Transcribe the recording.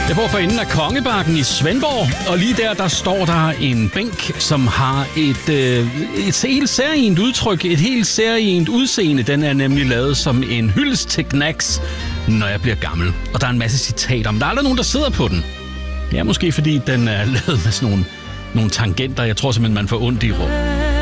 Jeg bor for enden af Kongebakken i Svendborg, og lige der står der en bænk, som har et helt særligt udtryk, et helt særligt udseende. Den er nemlig lavet som en hyldest til Knacks, når jeg bliver gammel. Og der er en masse citater, men der er aldrig nogen, der sidder på den. Ja, måske fordi den er lavet med sådan nogle tangenter. Jeg tror simpelthen, man får ondt i rum.